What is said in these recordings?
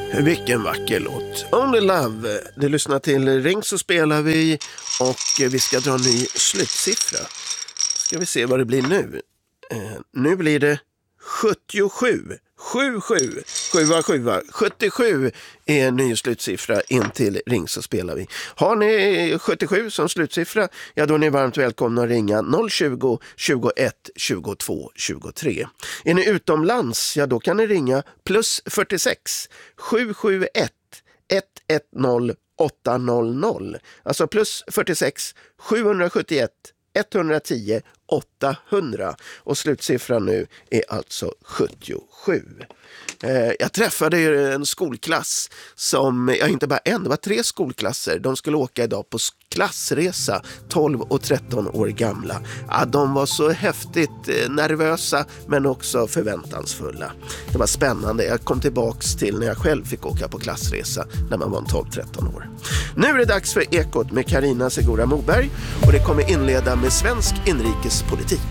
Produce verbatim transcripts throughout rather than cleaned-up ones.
Vilken vacker låt. Only Love. Du lyssnar till Ring så spelar vi och vi ska dra en ny slutsiffra. Ska vi se vad det blir nu. Eh, nu blir det sjuttiosju. sju sju. sju sju. sjuttiosju är en ny slutsiffra in till Ring så spelar vi. Har ni sjuttiosju som slutsiffra, ja då är ni varmt välkomna att ringa noll tjugo, tjugoett, tjugotvå, tjugotre. Är ni utomlands, ja då kan ni ringa plus fyrtiosex, sju sju ett, ett ett noll, åtta noll noll. Alltså plus fyrtiosex, sjuhundrasjuttioett, etthundratio, åttahundra. Och slutsiffran nu är alltså sjuttiosju. Eh, jag träffade ju en skolklass som, ja inte bara en, det var tre skolklasser. De skulle åka idag på klassresa, tolv och tretton år gamla. Ja, de var så häftigt eh, nervösa men också förväntansfulla. Det var spännande. Jag kom tillbaks till när jag själv fick åka på klassresa när man var tolv tretton år. Nu är det dags för Ekot med Carina Segura Moberg och det kommer inleda med svensk inrikespolitik.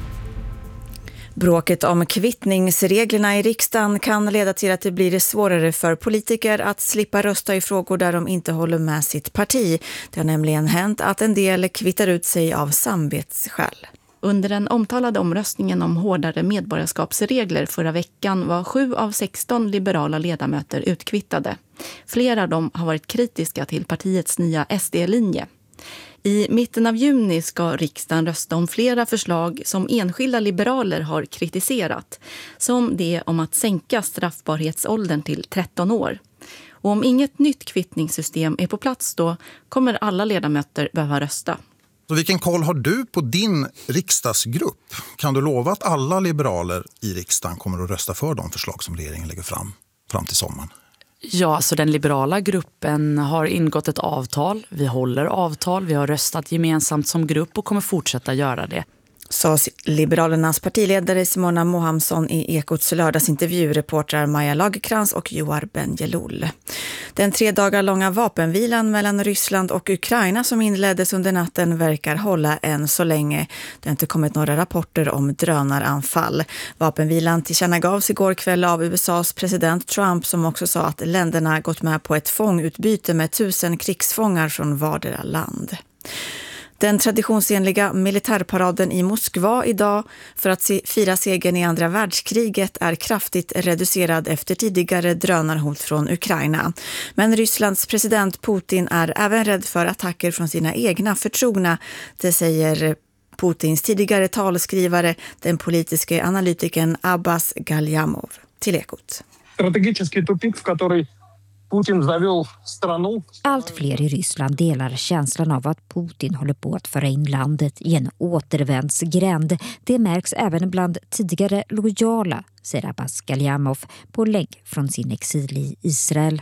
Bråket om kvittningsreglerna i riksdagen kan leda till att det blir svårare för politiker att slippa rösta i frågor där de inte håller med sitt parti. Det har nämligen hänt att en del kvittar ut sig av samvetsskäl. Under den omtalade omröstningen om hårdare medborgarskapsregler förra veckan var sju av sexton liberala ledamöter utkvittade. Flera av dem har varit kritiska till partiets nya S D-linje. I mitten av juni ska riksdagen rösta om flera förslag som enskilda liberaler har kritiserat. Som det om att sänka straffbarhetsåldern till tretton år. Och om inget nytt kvittningssystem är på plats då kommer alla ledamöter behöva rösta. Så vilken koll har du på din riksdagsgrupp? Kan du lova att alla liberaler i riksdagen kommer att rösta för de förslag som regeringen lägger fram fram till sommaren? Ja, så den liberala gruppen har ingått ett avtal. Vi håller avtal, vi har röstat gemensamt som grupp och kommer fortsätta göra det. Sa Liberalernas partiledare Simona Mohamsson i Ekots lördagsintervju, reportrar Maja Lagerkrans och Joar Benjelol. Den tre dagar långa vapenvilan mellan Ryssland och Ukraina som inleddes under natten verkar hålla än så länge. Det har inte kommit några rapporter om drönaranfall. Vapenvilan tillkännagavs igår kväll av U S A:s president Trump som också sa att länderna gått med på ett fångutbyte med tusen krigsfångar från vardera land. Den traditionsenliga militärparaden i Moskva idag för att fira segern i andra världskriget är kraftigt reducerad efter tidigare drönarhot från Ukraina. Men Rysslands president Putin är även rädd för attacker från sina egna förtrogna. Det säger Putins tidigare talskrivare, den politiska analytikern Abbas Galyamov till Ekot. Strategisk tupik, в который Putin завел страну. Allt fler i Ryssland delar känslan av att Putin håller på att föra in landet i en återvändsgränd. Det märks även bland tidigare lojala, säger Abbas Galyamov på länk från sin exil i Israel.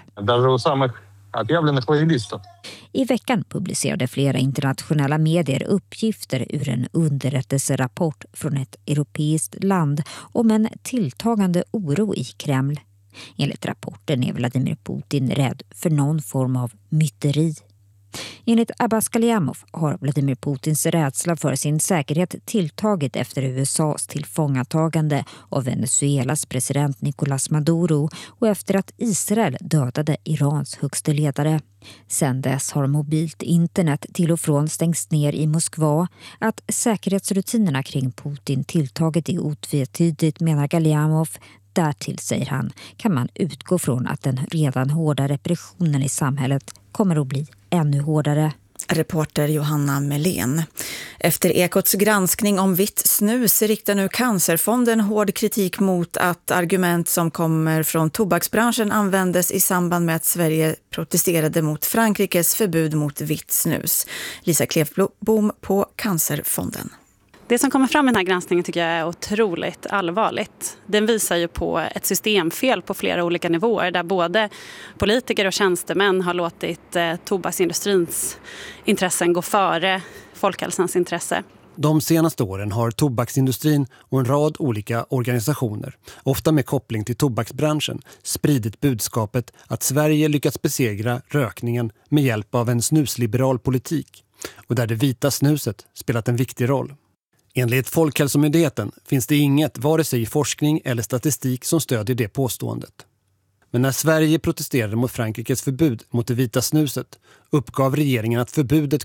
I veckan publicerade flera internationella medier uppgifter ur en underrättelserapport från ett europeiskt land om en tilltagande oro i Kreml. Enligt rapporten är Vladimir Putin rädd för någon form av myteri. Enligt Abbas Galyamov har Vladimir Putins rädsla för sin säkerhet tilltagit efter U S A:s tillfångatagande av Venezuelas president Nicolás Maduro och efter att Israel dödade Irans högste ledare. Sedan dess har mobilt internet till och från stängts ner i Moskva. Att säkerhetsrutinerna kring Putin tilltagit är otvetydigt, menar Galyamov. Därtill, säger han, kan man utgå från att den redan hårda repressionen i samhället kommer att bli ännu hårdare. Reporter Johanna Melén. Efter Ekots granskning om vitt snus riktar nu Cancerfonden hård kritik mot att argument som kommer från tobaksbranschen användes i samband med att Sverige protesterade mot Frankrikes förbud mot vitt snus. Lisa Klevbom på Cancerfonden. Det som kommer fram i den här granskningen tycker jag är otroligt allvarligt. Den visar ju på ett systemfel på flera olika nivåer där både politiker och tjänstemän har låtit eh, tobaksindustrins intressen gå före folkhälsans intresse. De senaste åren har tobaksindustrin och en rad olika organisationer, ofta med koppling till tobaksbranschen, spridit budskapet att Sverige lyckats besegra rökningen med hjälp av en snusliberal politik och där det vita snuset spelat en viktig roll. Enligt Folkhälsomyndigheten finns det inget, vare sig i forskning eller statistik, som stödjer det påståendet. Men när Sverige protesterade mot Frankrikes förbud mot det vita snuset uppgav regeringen att förbudet